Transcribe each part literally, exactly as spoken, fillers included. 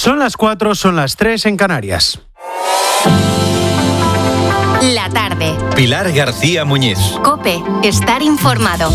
Son las cuatro, son las tres en Canarias. La tarde. Pilar García Muñiz. COPE. Estar informado.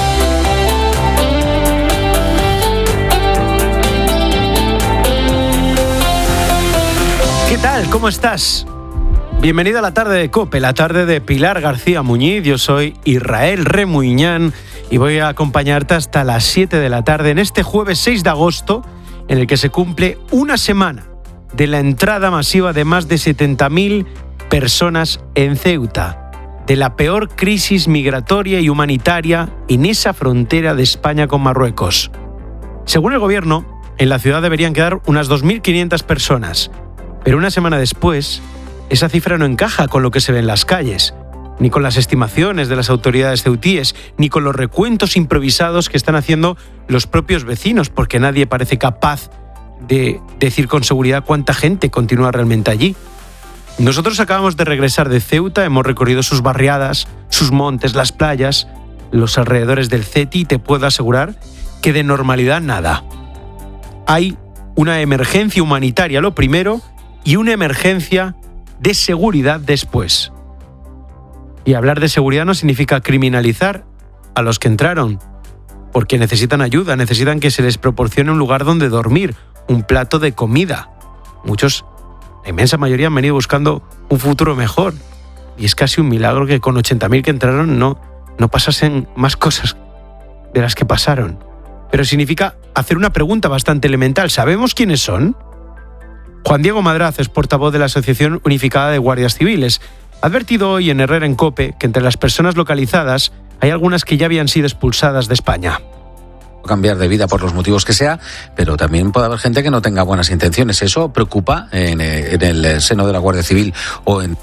¿Qué tal? ¿Cómo estás? Bienvenido a la tarde de COPE, la tarde de Pilar García Muñiz. Yo soy Israel Remuñán y voy a acompañarte hasta las siete de la tarde en este jueves seis de agosto, en el que se cumple una semana de la entrada masiva de más de setenta mil personas en Ceuta, de la peor crisis migratoria y humanitaria en esa frontera de España con Marruecos. Según el gobierno, en la ciudad deberían quedar unas dos mil quinientas personas, pero una semana después, esa cifra no encaja con lo que se ve en las calles, ni con las estimaciones de las autoridades ceutíes, ni con los recuentos improvisados que están haciendo los propios vecinos, porque nadie parece capaz de decir con seguridad cuánta gente continúa realmente allí. Nosotros acabamos de regresar de Ceuta, hemos recorrido sus barriadas, sus montes, las playas, los alrededores del Ceti, y te puedo asegurar que de normalidad nada. Hay una emergencia humanitaria, lo primero, y una emergencia de seguridad después. Y hablar de seguridad no significa criminalizar a los que entraron, porque necesitan ayuda, necesitan que se les proporcione un lugar donde dormir, un plato de comida. Muchos, la inmensa mayoría, han venido buscando un futuro mejor. Y es casi un milagro que con ochenta mil que entraron no, no pasasen más cosas de las que pasaron. Pero significa hacer una pregunta bastante elemental. ¿Sabemos quiénes son? Juan Diego Madraz es portavoz de la Asociación Unificada de Guardias Civiles. Ha advertido hoy en Herrera en COPE que entre las personas localizadas hay algunas que ya habían sido expulsadas de España. Cambiar de vida por los motivos que sea, pero también puede haber gente que no tenga buenas intenciones. Eso preocupa en, en el seno de la Guardia Civil o en...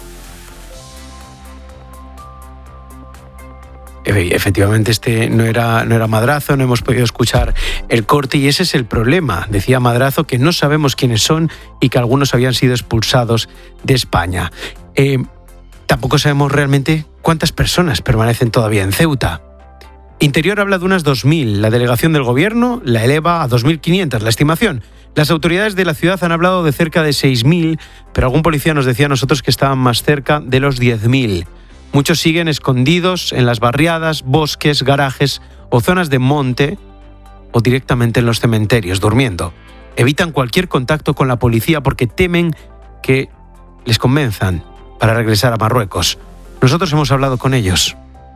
Efectivamente, este no era, no era Madrazo, no hemos podido escuchar el corte y ese es el problema. Decía Madrazo que no sabemos quiénes son y que algunos habían sido expulsados de España. Eh, tampoco sabemos realmente cuántas personas permanecen todavía en Ceuta. Interior habla de unas dos mil, la delegación del gobierno la eleva a dos mil quinientas, la estimación. Las autoridades de la ciudad han hablado de cerca de seis mil, pero algún policía nos decía a nosotros que estaban más cerca de los diez mil. Muchos siguen escondidos en las barriadas, bosques, garajes o zonas de monte o directamente en los cementerios, durmiendo. Evitan cualquier contacto con la policía porque temen que les convenzan para regresar a Marruecos. Nosotros hemos hablado con ellos.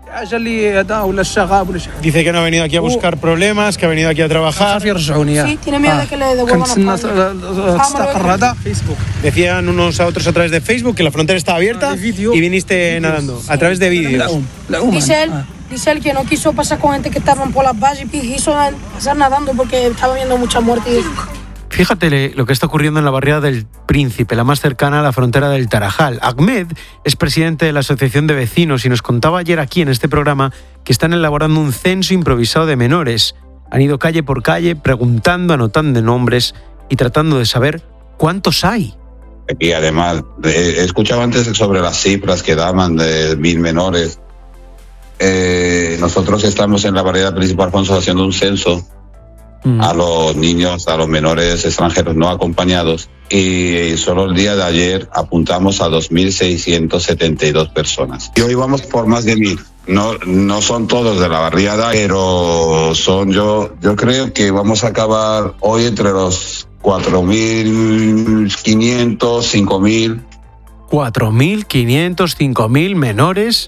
Dice que no ha venido aquí a buscar problemas, que ha venido aquí a trabajar. Sí, tiene miedo de que le devuelvan a España. Decían unos a otros a través de Facebook que la frontera estaba abierta y viniste nadando, a través de vídeos. Dice él, dice él que no quiso pasar con gente que estaban por las vallas y quiso pasar nadando porque estaba viendo mucha muerte. Fíjate lo que está ocurriendo en la barriada del Príncipe, la más cercana a la frontera del Tarajal. Ahmed es presidente de la Asociación de Vecinos y nos contaba ayer aquí en este programa que están elaborando un censo improvisado de menores. Han ido calle por calle preguntando, anotando nombres y tratando de saber cuántos hay. Y además, he escuchado antes sobre las cifras que daban de mil menores. Eh, nosotros estamos en la barriada Príncipe Alfonso haciendo un censo a los niños, a los menores extranjeros no acompañados y solo el día de ayer apuntamos a dos mil seiscientas setenta y dos personas. Y hoy vamos por más de mil. No, no son todos de la barriada, pero son yo, yo creo que vamos a acabar hoy entre los cuatro mil quinientos, cinco mil. cuatro mil quinientos, cinco mil menores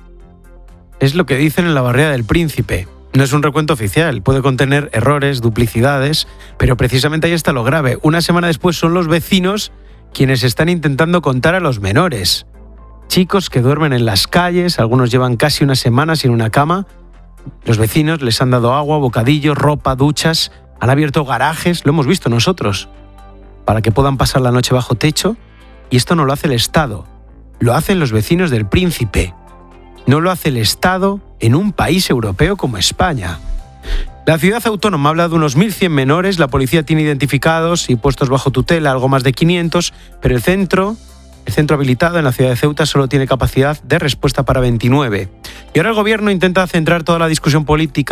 es lo que dicen en la barriada del Príncipe. No es un recuento oficial, puede contener errores, duplicidades, pero precisamente ahí está lo grave. Una semana después son los vecinos quienes están intentando contar a los menores. Chicos que duermen en las calles, algunos llevan casi una semana sin una cama. Los vecinos les han dado agua, bocadillos, ropa, duchas, han abierto garajes, lo hemos visto nosotros, para que puedan pasar la noche bajo techo. Y esto no lo hace el Estado, lo hacen los vecinos del Príncipe. No lo hace el Estado en un país europeo como España. La ciudad autónoma habla de unos mil cien menores, la policía tiene identificados y puestos bajo tutela algo más de quinientos, pero el centro, el centro habilitado en la ciudad de Ceuta solo tiene capacidad de respuesta para veintinueve. Y ahora el gobierno intenta centrar toda la discusión política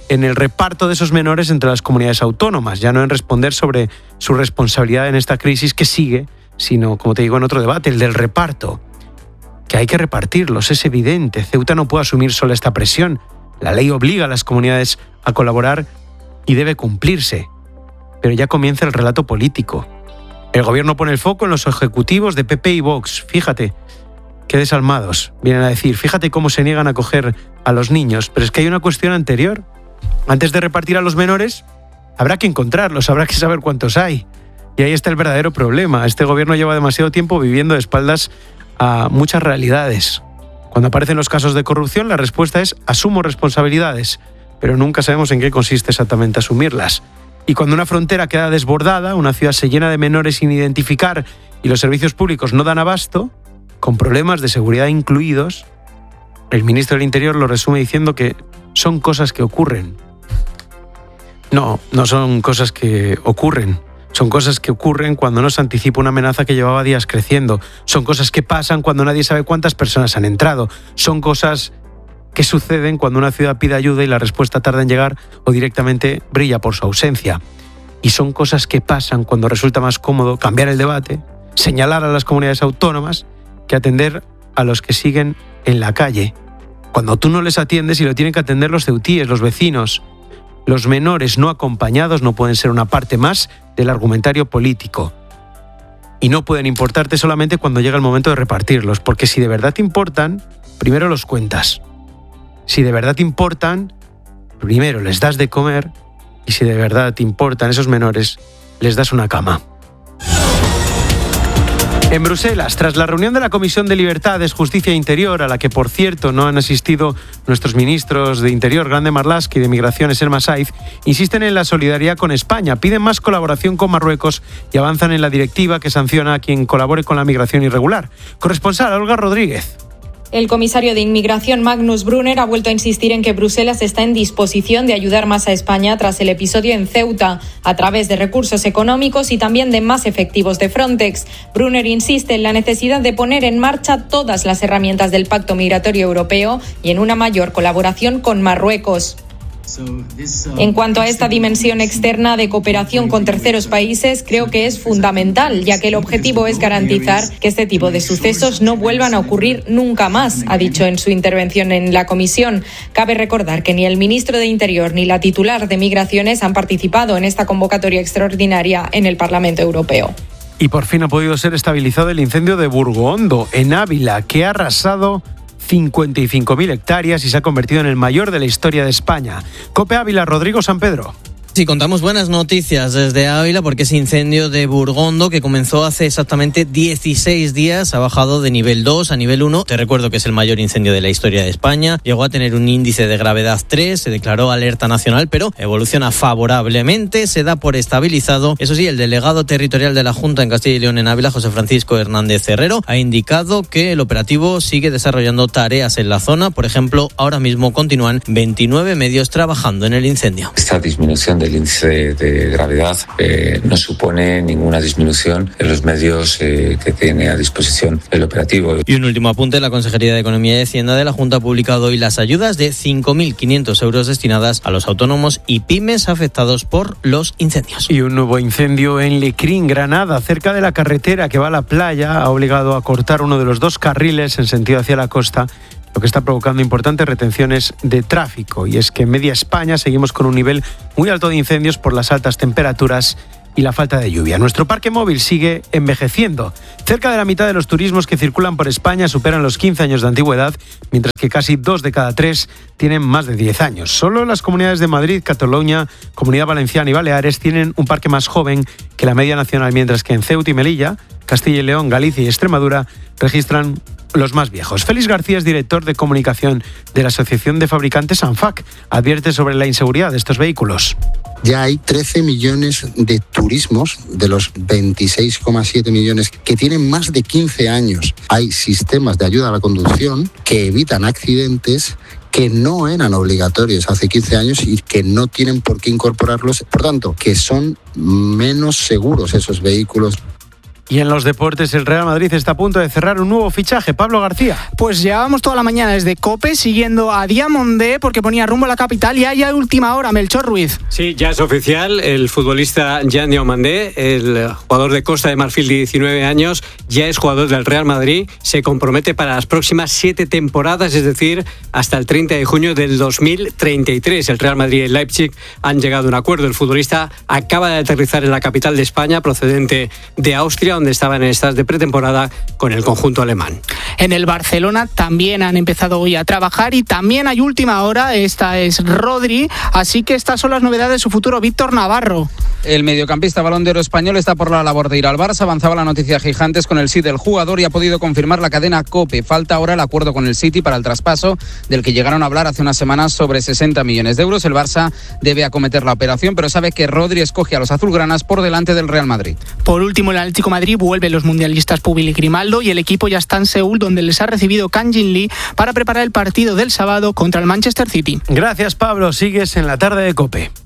en el reparto de esos menores entre las comunidades autónomas, ya no en responder sobre su responsabilidad en esta crisis que sigue, sino, como te digo, en otro debate, el del reparto. Que hay que repartirlos, es evidente. Ceuta no puede asumir sola esta presión. La ley obliga a las comunidades a colaborar y debe cumplirse. Pero ya comienza el relato político. El gobierno pone el foco en los ejecutivos de P P y Vox. Fíjate, qué desalmados, vienen a decir. Fíjate cómo se niegan a acoger a los niños. Pero es que hay una cuestión anterior. Antes de repartir a los menores, habrá que encontrarlos, habrá que saber cuántos hay. Y ahí está el verdadero problema. Este gobierno lleva demasiado tiempo viviendo de espaldas a muchas realidades. Cuando aparecen los casos de corrupción, la respuesta es asumo responsabilidades, pero nunca sabemos en qué consiste exactamente asumirlas. Y cuando una frontera queda desbordada, una ciudad se llena de menores sin identificar y los servicios públicos no dan abasto, con problemas de seguridad incluidos, el ministro del Interior lo resume diciendo que son cosas que ocurren. No, no son cosas que ocurren. Son cosas que ocurren cuando no se anticipa una amenaza que llevaba días creciendo. Son cosas que pasan cuando nadie sabe cuántas personas han entrado. Son cosas que suceden cuando una ciudad pide ayuda y la respuesta tarda en llegar o directamente brilla por su ausencia. Y son cosas que pasan cuando resulta más cómodo cambiar el debate, señalar a las comunidades autónomas, que atender a los que siguen en la calle. Cuando tú no les atiendes y lo tienen que atender los ceutíes, los vecinos. Los menores no acompañados no pueden ser una parte más del argumentario político. Y no pueden importarte solamente cuando llega el momento de repartirlos, porque si de verdad te importan, primero los cuentas. Si de verdad te importan, primero les das de comer, y si de verdad te importan esos menores, les das una cama. En Bruselas, tras la reunión de la Comisión de Libertades, Justicia e Interior, a la que, por cierto, no han asistido nuestros ministros de Interior, Grande Marlaska, y de Migraciones, Elma Saiz, insisten en la solidaridad con España, piden más colaboración con Marruecos y avanzan en la directiva que sanciona a quien colabore con la migración irregular. Corresponsal, Olga Rodríguez. El comisario de Inmigración, Magnus Brunner, ha vuelto a insistir en que Bruselas está en disposición de ayudar más a España tras el episodio en Ceuta, a través de recursos económicos y también de más efectivos de Frontex. Brunner insiste en la necesidad de poner en marcha todas las herramientas del Pacto Migratorio Europeo y en una mayor colaboración con Marruecos. En cuanto a esta dimensión externa de cooperación con terceros países, creo que es fundamental, ya que el objetivo es garantizar que este tipo de sucesos no vuelvan a ocurrir nunca más, ha dicho en su intervención en la comisión. Cabe recordar que ni el ministro de Interior ni la titular de Migraciones han participado en esta convocatoria extraordinaria en el Parlamento Europeo. Y por fin ha podido ser estabilizado el incendio de Burgondo, en Ávila, que ha arrasado cincuenta y cinco mil hectáreas y se ha convertido en el mayor de la historia de España. COPE Ávila, Rodrigo San Pedro. Sí, contamos buenas noticias desde Ávila porque ese incendio de Burgondo, que comenzó hace exactamente dieciséis días, ha bajado de nivel dos a nivel uno. Te recuerdo que es el mayor incendio de la historia de España. Llegó a tener un índice de gravedad tres, se declaró alerta nacional, pero evoluciona favorablemente, se da por estabilizado. Eso sí, el delegado territorial de la Junta en Castilla y León en Ávila, José Francisco Hernández Herrero, ha indicado que el operativo sigue desarrollando tareas en la zona. Por ejemplo, ahora mismo continúan veintinueve medios trabajando en el incendio. Esta disminución del índice de gravedad eh, no supone ninguna disminución en los medios eh, que tiene a disposición el operativo. Y un último apunte, la Consejería de Economía y Hacienda de la Junta ha publicado hoy las ayudas de cinco mil quinientos euros destinadas a los autónomos y pymes afectados por los incendios. Y un nuevo incendio en Lecrín, Granada, cerca de la carretera que va a la playa, ha obligado a cortar uno de los dos carriles en sentido hacia la costa, lo que está provocando importantes retenciones de tráfico. Y es que en media España seguimos con un nivel muy alto de incendios por las altas temperaturas y la falta de lluvia. Nuestro parque móvil sigue envejeciendo. Cerca de la mitad de los turismos que circulan por España superan los quince años de antigüedad, mientras que casi dos de cada tres tienen más de diez años. Solo las comunidades de Madrid, Cataluña, Comunidad Valenciana y Baleares tienen un parque más joven que la media nacional, mientras que en Ceuta y Melilla, Castilla y León, Galicia y Extremadura registran los más viejos. Félix García es director de comunicación de la Asociación de Fabricantes ANFAC. Advierte sobre la inseguridad de estos vehículos. Ya hay trece millones de turismos de los veintiséis coma siete millones que tienen más de quince años. Hay sistemas de ayuda a la conducción que evitan accidentes que no eran obligatorios hace quince años y que no tienen por qué incorporarlos. Por tanto, que son menos seguros esos vehículos. Y en los deportes, el Real Madrid está a punto de cerrar un nuevo fichaje. Pablo García. Pues llevábamos toda la mañana desde COPE siguiendo a Diamondé porque ponía rumbo a la capital y hay a última hora Melchor Ruiz. Sí, ya es oficial. El futbolista Jan Diamondé, el jugador de Costa de Marfil de diecinueve años, ya es jugador del Real Madrid. Se compromete para las próximas siete temporadas, es decir, hasta el treinta de junio del dos mil treinta y tres. El Real Madrid y el Leipzig han llegado a un acuerdo. El futbolista acaba de aterrizar en la capital de España, procedente de Austria, donde estaba en estas de pretemporada con el conjunto alemán. En el Barcelona también han empezado hoy a trabajar y también hay última hora. Esta es Rodri, así que estas son las novedades de su futuro. Víctor Navarro. El mediocampista Balón de Oro español está por la labor de ir al Barça. Avanzaba la noticia Gigantes con el sí del jugador y ha podido confirmar la cadena COPE. Falta ahora el acuerdo con el City para el traspaso, del que llegaron a hablar hace unas semanas sobre sesenta millones de euros. El Barça debe acometer la operación, pero sabe que Rodri escoge a los azulgranas por delante del Real Madrid. Por último, el Atlético de Madrid vuelve los mundialistas Púbil y Grimaldo y el equipo ya está en Seúl, donde les ha recibido Kang Jin Lee para preparar el partido del sábado contra el Manchester City. Gracias, Pablo. Sigues en la tarde de COPE.